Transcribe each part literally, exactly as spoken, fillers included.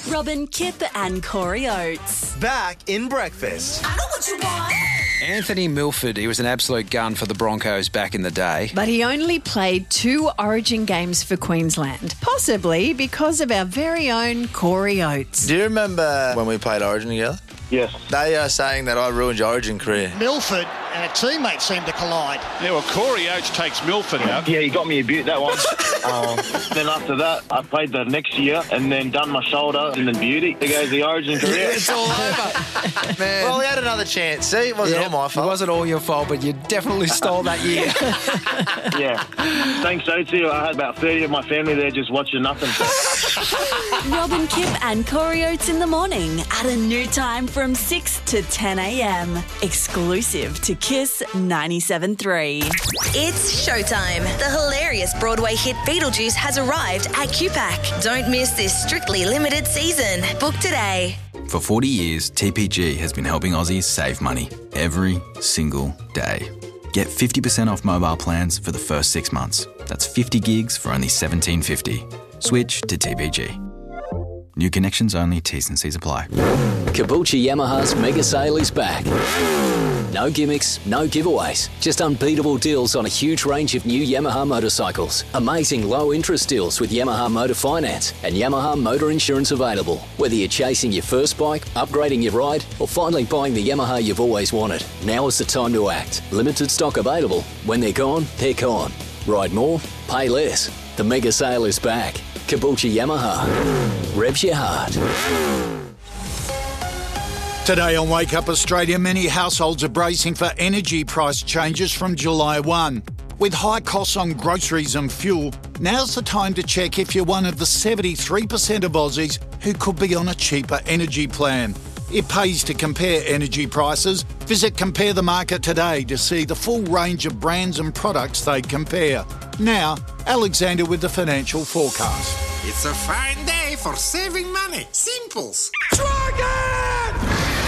Robin, Kip and Corey Oates. Back in breakfast. I know what you want. Anthony Milford, he was an absolute gun for the Broncos back in the day. But he only played two Origin games for Queensland, possibly because of our very own Corey Oates. Do you remember when we played Origin together? Yes. They are saying that I ruined your Origin career. Milford and a teammate seemed to collide. Yeah, well, Corey Oates takes Milford out. Yeah, he got me a beaut, that one. um, then after that, I played the next year and then done my shoulder and then beauty. There goes the Origin career. It's all over. Man. Well, we had another chance. See, it wasn't Yeah, all my fault. It wasn't all your fault, but you definitely stole that year. Yeah. Thanks, Oatesy. I had about thirty of my family there just watching nothing. Robin, Kip and Corey Oates in the morning at a new time from six to ten a.m. Exclusive to Kiss ninety-seven point three. It's showtime. The hilarious Broadway hit Beetlejuice has arrived at Q PAC. Don't miss this strictly limited season. Book today. For forty years, T P G has been helping Aussies save money every single day. Get fifty percent off mobile plans for the first six months. That's fifty gigs for only seventeen fifty. Switch to T P G. New connections only, T's and C's apply. Kabuchi Yamaha's mega sale is back. No gimmicks, no giveaways, just unbeatable deals on a huge range of new Yamaha motorcycles. Amazing low interest deals with Yamaha Motor Finance and Yamaha Motor Insurance available. Whether you're chasing your first bike, upgrading your ride, or finally buying the Yamaha you've always wanted, now is the time to act. Limited stock available. When they're gone, they're gone. Ride more, pay less. The mega sale is back. Kabuchi Yamaha. Revs your heart. Today on Wake Up Australia, many households are bracing for energy price changes from July first. With high costs on groceries and fuel, now's the time to check if you're one of the seventy-three percent of Aussies who could be on a cheaper energy plan. It pays to compare energy prices. Visit Compare the Market today to see the full range of brands and products they compare. Now, Alexander with the financial forecast. It's a fine day for saving money. Simples. Dragon!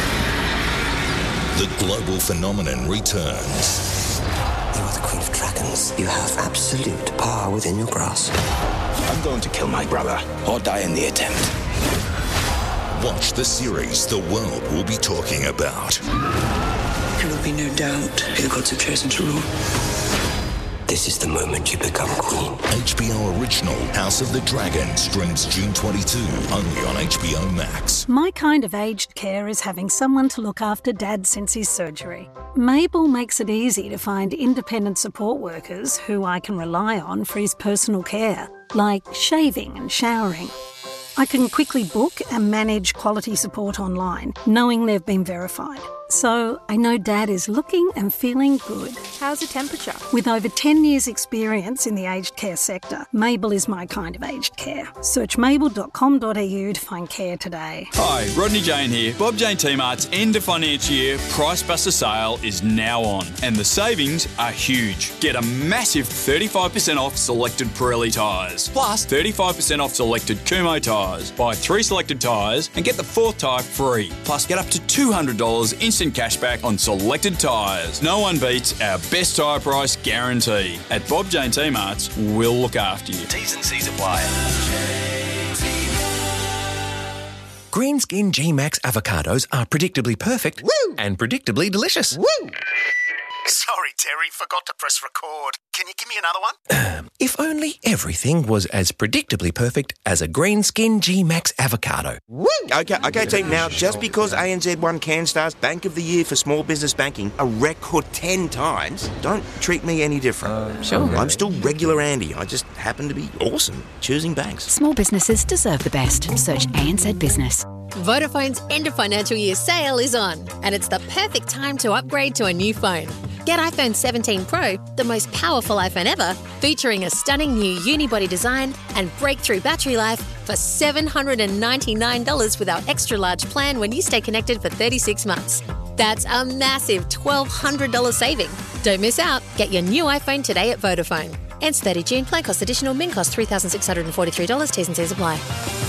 The global phenomenon returns. You are the Queen of Dragons. You have absolute power within your grasp. I'm going to kill my brother or die in the attempt. Watch the series the world will be talking about. There will be no doubt who the gods have chosen to rule. This is the moment you become queen. H B O original House of the Dragon streams June twenty-second, only on H B O Max. My kind of aged care is having someone to look after Dad since his surgery. Mabel makes it easy to find independent support workers who I can rely on for his personal care, like shaving and showering. I can quickly book and manage quality support online, knowing they've been verified. So I know Dad is looking and feeling good. How's the temperature? With over ten years experience in the aged care sector, Mabel is my kind of aged care. Search mabel dot com dot a u to find care today. Hi, Rodney Jane here. Bob Jane T-Mart's end of financial year Price Buster sale is now on, and the savings are huge. Get a massive thirty-five percent off selected Pirelli tyres, plus thirty-five percent off selected Kumho tyres. Buy three selected tyres and get the fourth tyre free, plus get up to two hundred dollars instant cash back on selected tyres. No one beats our best tyre price guarantee. At Bob Jane T-Mart's, we'll look after you. T's and C's apply. Greenskin G-Max avocados are predictably perfect Woo! And predictably delicious. Woo! Sorry, Terry, forgot to press record. Can you give me another one? Um, if only everything was as predictably perfect as a Greenskin G-Max avocado. Woo! Okay, okay, team. Now, just because A N Z won CanStar's Bank of the Year for small business banking a record ten times, don't treat me any different. Uh, sure. I'm still regular Andy. I just happen to be awesome choosing banks. Small businesses deserve the best. Search A N Z Business. Vodafone's end of financial year sale is on, and it's the perfect time to upgrade to a new phone. Get iPhone seventeen Pro, the most powerful iPhone ever, featuring a stunning new unibody design and breakthrough battery life for seven hundred ninety-nine dollars with our extra large plan when you stay connected for thirty-six months. That's a massive twelve hundred dollars saving. Don't miss out. Get your new iPhone today at Vodafone. Ends thirtieth of June. Plan cost additional. Min cost three thousand six hundred forty-three dollars. T's and C's apply.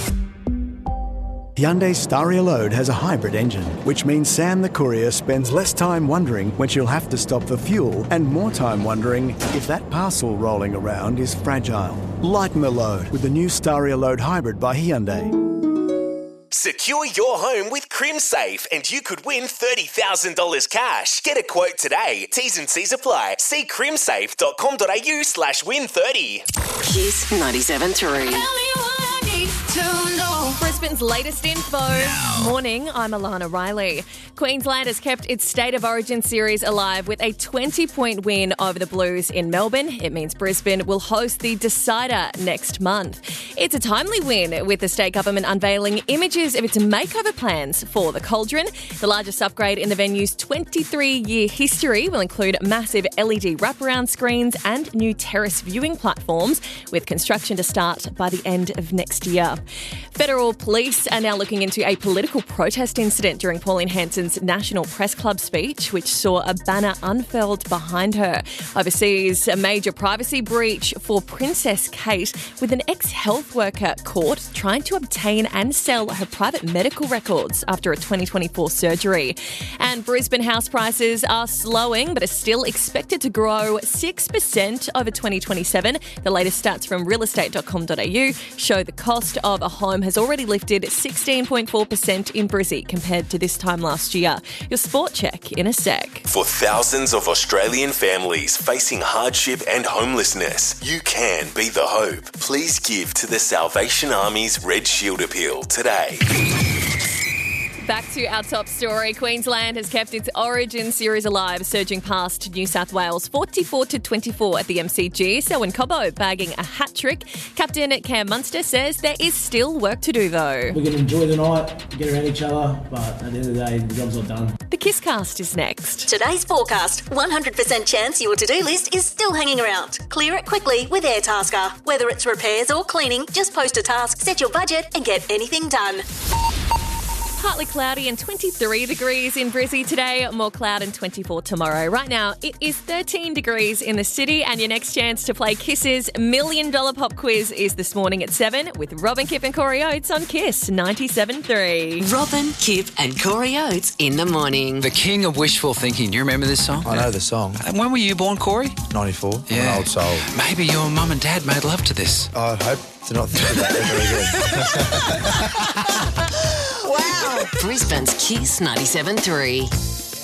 Hyundai Staria Load has a hybrid engine, which means Sam the courier spends less time wondering when she'll have to stop for fuel and more time wondering if that parcel rolling around is fragile. Lighten the load with the new Staria Load Hybrid by Hyundai. Secure your home with CrimSafe and you could win thirty thousand dollars cash. Get a quote today. T's and C's apply. See crimsafe.com.au slash win 30. Kiss ninety-seven three. Brisbane's latest info. Morning, I'm Alana Riley. Queensland has kept its State of Origin series alive with a twenty-point win over the Blues in Melbourne. It means Brisbane will host the decider next month. It's a timely win, with the state government unveiling images of its makeover plans for the Cauldron. The largest upgrade in the venue's twenty-three-year history will include massive L E D wraparound screens and new terrace viewing platforms, with construction to start by the end of next year. Federal police are now looking into a political protest incident during Pauline Hanson's National Press Club speech, which saw a banner unfurled behind her. Overseas, a major privacy breach for Princess Kate, with an ex-health worker caught trying to obtain and sell her private medical records after a twenty twenty-four surgery. And Brisbane house prices are slowing, but are still expected to grow six percent over twenty twenty-seven. The latest stats from real estate dot com dot a u show the cost of a home has already lifted sixteen point four percent in Brizzy compared to this time last year. Your sport check in a sec. For thousands of Australian families facing hardship and homelessness, you can be the hope. Please give to the Salvation Army's Red Shield Appeal today. Back to our top story. Queensland has kept its Origin series alive, surging past New South Wales forty-four to twenty-four at the M C G. Selwyn Cobbo bagging a hat-trick. Captain Cam Munster says there is still work to do, though. We're going to enjoy the night, get around each other, but at the end of the day, the job's not done. The Kisscast is next. Today's forecast. one hundred percent chance your to-do list is still hanging around. Clear it quickly with Airtasker. Whether it's repairs or cleaning, just post a task, set your budget and get anything done. Partly cloudy and twenty-three degrees in Brizzy today. More cloud and twenty-four tomorrow. Right now, it is thirteen degrees in the city, and your next chance to play Kiss's Million Dollar Pop Quiz is this morning at seven with Robin, Kip and Corey Oates on Kiss ninety-seven three. Robin, Kip and Corey Oates in the morning. The king of wishful thinking. Do you remember this song? I know the song. And when were you born, Corey? ninety-four. I'm Yeah. an old soul. Maybe your mum and dad made love to this. I hope to not think about that ever again. Wow. Brisbane's Kiss ninety-seven three.